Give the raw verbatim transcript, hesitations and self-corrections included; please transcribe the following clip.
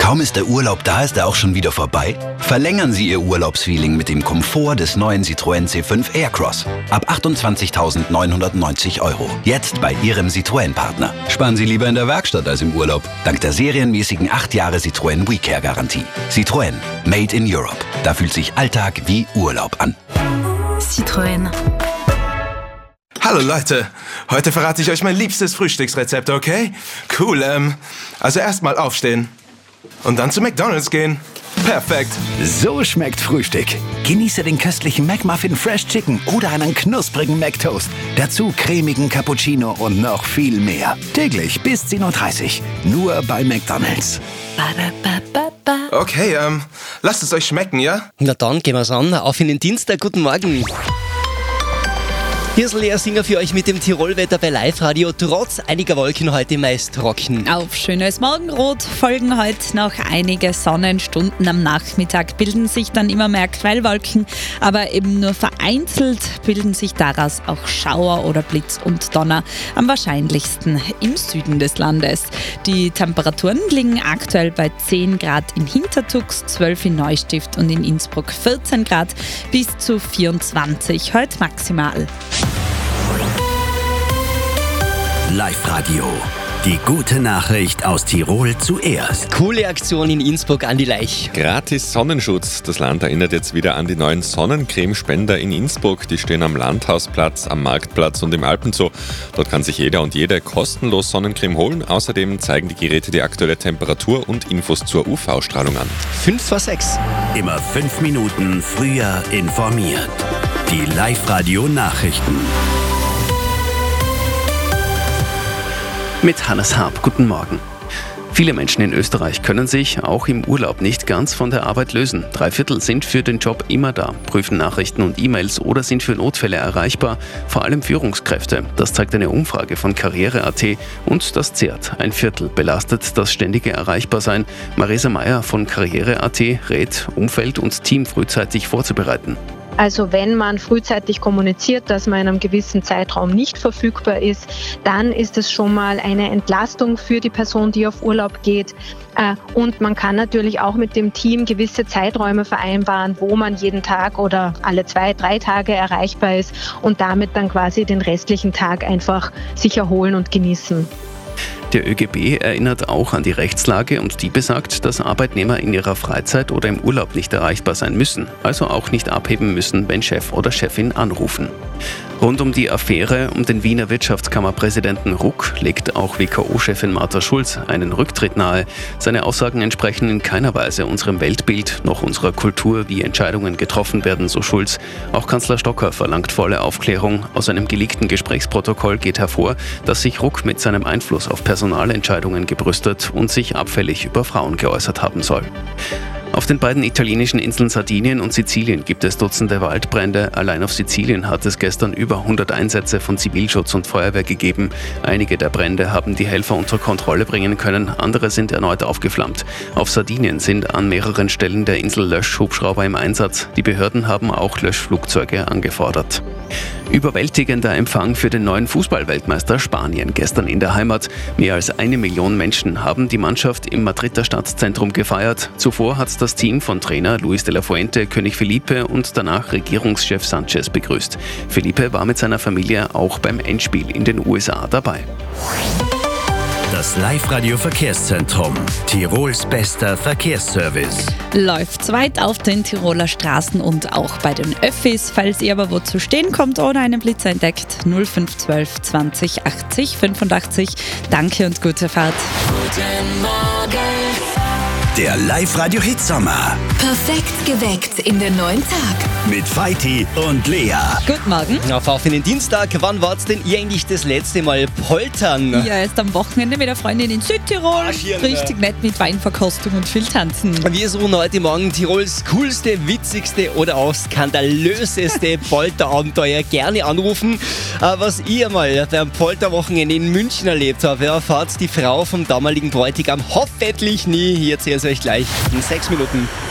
Kaum ist der Urlaub da, ist er auch schon wieder vorbei? Verlängern Sie Ihr Urlaubsfeeling mit dem Komfort des neuen Citroën C fünf Aircross. Ab achtundzwanzigtausendneunhundertneunzig Euro. Jetzt bei Ihrem Citroën-Partner. Sparen Sie lieber in der Werkstatt als im Urlaub. Dank der serienmäßigen acht Jahre Citroën WeCare-Garantie. Citroën. Made in Europe. Da fühlt sich Alltag wie Urlaub an. Citroën. Hallo Leute, heute verrate ich euch mein liebstes Frühstücksrezept, okay? Cool, ähm, also erstmal aufstehen und dann zu McDonald's gehen. Perfekt. So schmeckt Frühstück. Genieße den köstlichen McMuffin Fresh Chicken oder einen knusprigen McToast. Dazu cremigen Cappuccino und noch viel mehr. Täglich bis zehn Uhr dreißig. Nur bei McDonald's. Okay, ähm, lasst es euch schmecken, ja? Na dann gehen wir's an. Auf in den Dienstag. Guten Morgen. Hier ist Lea Singer für euch mit dem Tirolwetter bei Live-Radio. Trotz einiger Wolken heute meist trocken. Auf schönes Morgenrot folgen heute noch einige Sonnenstunden. Am Nachmittag bilden sich dann immer mehr Quellwolken, aber eben nur vereinzelt bilden sich daraus auch Schauer oder Blitz und Donner. Am wahrscheinlichsten im Süden des Landes. Die Temperaturen liegen aktuell bei zehn Grad in Hintertux, zwölf in Neustift und in Innsbruck vierzehn Grad bis zu vierundzwanzig heute maximal. Live-Radio. Die gute Nachricht aus Tirol zuerst. Coole Aktion in Innsbruck an die Laich. Gratis Sonnenschutz. Das Land erinnert jetzt wieder an die neuen Sonnencremespender in Innsbruck. Die stehen am Landhausplatz, am Marktplatz und im Alpenzoo. Dort kann sich jeder und jede kostenlos Sonnencreme holen. Außerdem zeigen die Geräte die aktuelle Temperatur und Infos zur U V-Strahlung an. fünf vor sechs. Immer fünf Minuten früher informiert. Die Live-Radio-Nachrichten. Mit Hannes Harp, guten Morgen. Viele Menschen in Österreich können sich auch im Urlaub nicht ganz von der Arbeit lösen. Drei Viertel sind für den Job immer da, prüfen Nachrichten und E-Mails oder sind für Notfälle erreichbar, vor allem Führungskräfte. Das zeigt eine Umfrage von Karriere Punkt at und das zehrt. Ein Viertel belastet das ständige Erreichbarsein. Marisa Meyer von Karriere Punkt at rät, Umfeld und Team frühzeitig vorzubereiten. Also wenn man frühzeitig kommuniziert, dass man in einem gewissen Zeitraum nicht verfügbar ist, dann ist es schon mal eine Entlastung für die Person, die auf Urlaub geht. Und man kann natürlich auch mit dem Team gewisse Zeiträume vereinbaren, wo man jeden Tag oder alle zwei, drei Tage erreichbar ist und damit dann quasi den restlichen Tag einfach sich erholen und genießen. Der ÖGB erinnert auch an die Rechtslage und die besagt, dass Arbeitnehmer in ihrer Freizeit oder im Urlaub nicht erreichbar sein müssen, also auch nicht abheben müssen, wenn Chef oder Chefin anrufen. Rund um die Affäre um den Wiener Wirtschaftskammerpräsidenten Ruck legt auch W K O-Chefin Martha Schulz einen Rücktritt nahe. Seine Aussagen entsprechen in keiner Weise unserem Weltbild noch unserer Kultur, wie Entscheidungen getroffen werden, so Schulz. Auch Kanzler Stocker verlangt volle Aufklärung. Aus einem geleakten Gesprächsprotokoll geht hervor, dass sich Ruck mit seinem Einfluss auf Personalentscheidungen gebrüstet und sich abfällig über Frauen geäußert haben soll. Auf den beiden italienischen Inseln Sardinien und Sizilien gibt es Dutzende Waldbrände. Allein auf Sizilien hat es gestern über hundert Einsätze von Zivilschutz und Feuerwehr gegeben. Einige der Brände haben die Helfer unter Kontrolle bringen können, andere sind erneut aufgeflammt. Auf Sardinien sind an mehreren Stellen der Insel Löschhubschrauber im Einsatz. Die Behörden haben auch Löschflugzeuge angefordert. Überwältigender Empfang für den neuen Fußballweltmeister Spanien gestern in der Heimat. Mehr als eine Million Menschen haben die Mannschaft im Madrider Stadtzentrum gefeiert. Zuvor hat das Team von Trainer Luis de la Fuente König Felipe und danach Regierungschef Sanchez begrüßt. Felipe war mit seiner Familie auch beim Endspiel in den U S A dabei. Das Live-Radio-Verkehrszentrum. Tirols bester Verkehrsservice. Läuft's weit auf den Tiroler Straßen und auch bei den Öffis. Falls ihr aber wo zu stehen kommt oder einen Blitzer entdeckt, null fünf zwölf zwanzig achtzig fünfundachtzig. Danke und gute Fahrt. Guten Morgen. Der Live-Radio-Hitsommer. Perfekt geweckt in den neuen Tag. Mit Feiti und Lea. Guten Morgen. Auf, auf in den Dienstag. Wann wart's denn ihr eigentlich das letzte Mal poltern? Ja, erst am Wochenende mit der Freundin in Südtirol. Marschieren, Richtig ja. nett mit Weinverkostung und viel Tanzen. Wir suchen heute Morgen Tirols coolste, witzigste oder auch skandalöseste Polterabenteuer. Gerne anrufen, was ihr mal beim Polterwochenende in München erlebt habt. Ja, erfahrt die Frau vom damaligen Bräutigam hoffentlich nie. Hier erzählt es euch gleich in sechs Minuten.